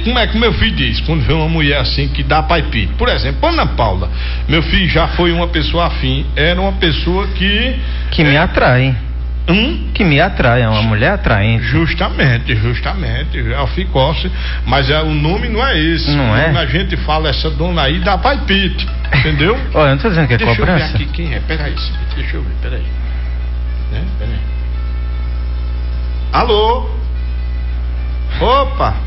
como é que meu filho diz quando vê uma mulher assim que dá palpite? Por exemplo, Ana Paula, meu filho já foi uma pessoa afim, era uma pessoa que me atrai. Que me atrai, é uma mulher atraente. Justamente, é o ficócio, mas o nome não é esse. Não é? A gente fala, essa dona aí dá palpite, entendeu? Olha, eu não tô dizendo que é cobrança. Deixa eu ver aqui quem é, peraí, deixa eu ver, peraí. Né? Peraí. Alô? Opa!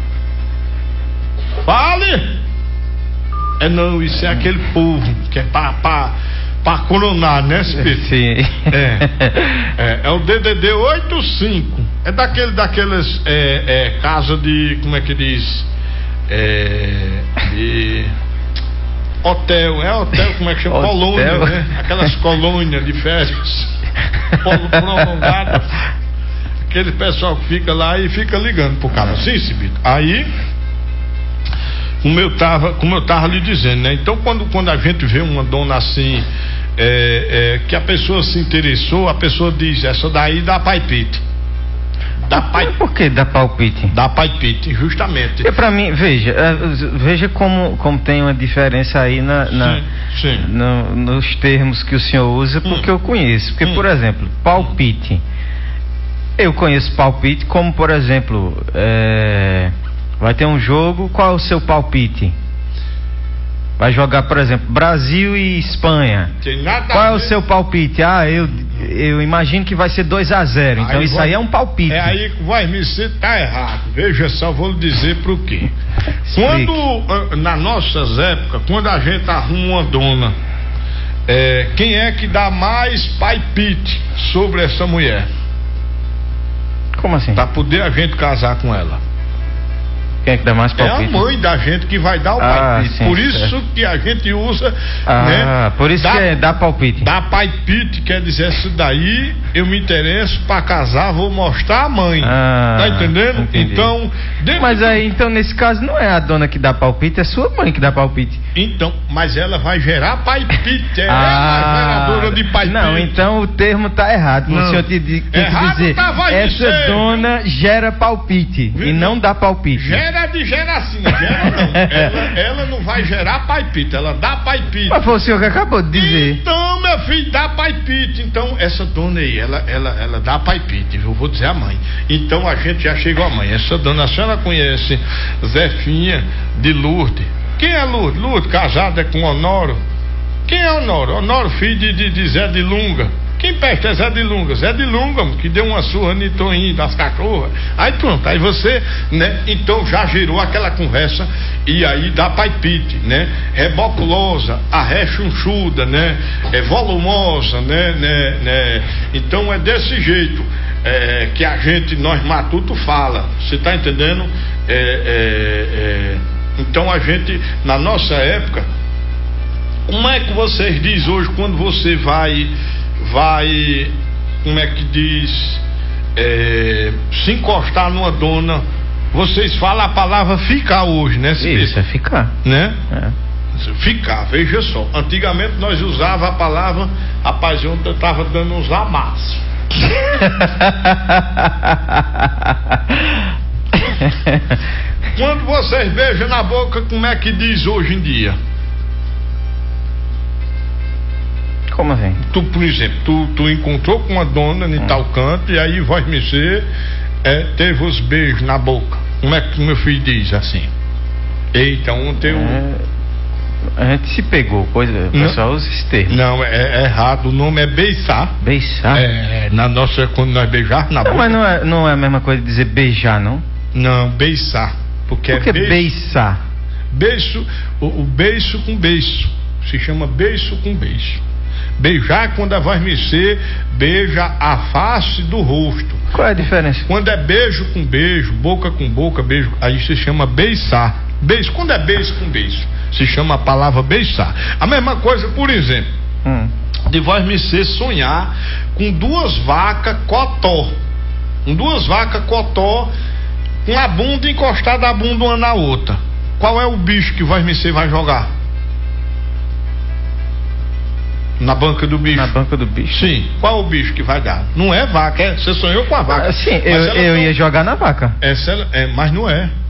Fale! Não, isso é aquele povo que é pra coronar, né, Espírito? Sim. É o DDD 85. É daqueles casa de, como é que diz? De hotel, como é que chama? Colônia, né? Aquelas colônias de férias prolongadas. Aquele pessoal que fica lá e fica ligando pro cara. Sim, Espírito. Aí, como eu tava lhe dizendo, né? Então, quando a gente vê uma dona assim, que a pessoa se interessou, a pessoa diz, essa daí dá palpite. Por que dá palpite? Dá palpite, justamente. Porque pra mim, veja como tem uma diferença aí sim. nos termos que o senhor usa, porque eu conheço. Porque, por exemplo, palpite. Eu conheço palpite como, por exemplo, vai ter um jogo, qual é o seu palpite? Vai jogar, por exemplo, Brasil e Espanha. Qual é o seu palpite? Eu imagino que vai ser 2-0. Então isso aí é um palpite. Aí vai me ser, tá errado. Veja só, vou lhe dizer por quê. Nas nossas épocas, quando a gente arruma uma dona, quem é que dá mais palpite sobre essa mulher? Como assim? Pra poder a gente casar com ela. Quem é que dá mais palpite? É a mãe da gente que vai dar o palpite. Sim, por isso que a gente usa, né? Por isso que dá palpite. Dá palpite, quer dizer, isso daí eu me interesso pra casar, vou mostrar a mãe. Tá entendendo? Entendi. Então, mas aí, então, nesse caso, não é a dona que dá palpite, é sua mãe que dá palpite. Então, mas ela vai gerar palpite, ela é geradora de palpite. Não, então o termo tá errado. O senhor tem que dizer, essa dona gera palpite e não dá palpite. Gera assim, gera não. Ela não vai gerar palpite, ela dá palpite. Mas foi o senhor que acabou de dizer. Então, meu filho, dá palpite. Então, essa dona aí, ela dá palpite, eu vou dizer a mãe. Então, a gente já chegou à mãe. Essa dona, a senhora conhece Zefinha de Lourdes? Quem é Lourdes? Lourdes, casada com Honório. Quem é Honório? Honório, filho de Zé de Lunga. Quem presta é Zé de Lunga? Zé de Lunga, que deu uma surra no Toninho das cachorras. Aí pronto, aí você, né? Então já gerou aquela conversa e aí dá palpite, né? Reboculosa, arrechunchuda, né? Volumosa, né? Então é desse jeito que a gente, nós matuto fala. Você tá entendendo? Então a gente, na nossa época, como é que vocês dizem hoje quando você vai, como é que diz, se encostar numa dona, vocês falam a palavra ficar hoje, né? Isso, é ficar. Né? Ficar, veja só. Antigamente nós usava a palavra, rapaz, eu tava dando uns amassos. Quando vocês beijam na boca, como é que diz hoje em dia? Como assim? Tu, por exemplo, tu encontrou com uma dona em tal canto e aí vai me ser, teve os beijos na boca. Como é que meu filho diz assim? Eita, ontem a gente se pegou, o pessoal usa esse termo. Não, é errado, o nome é beiçar. Beiçar? Na nossa, quando nós beijar na boca. Mas não é a mesma coisa de dizer beijar, não? Não, beiçar. Por que beiçar? Beiço, o beiço com beiço. Se chama beiço com beiço. Beijar quando a voz mexer, beija a face do rosto. Qual é a diferença? Quando é beijo com beijo, boca com boca, beijo, aí se chama beiçar. Beijo, quando é beijo com beijo, se chama a palavra beiçar. A mesma coisa, por exemplo, de voz mexer, sonhar com duas vacas cotó. Com duas vacas cotó, com a bunda encostada a bunda uma na outra. Qual é o bicho que voz mexer vai jogar? Na banca do bicho. Na banca do bicho? Sim. Qual o bicho que vai dar? Não é vaca, você sonhou com a vaca. Sim, eu ia jogar na vaca. Mas não é.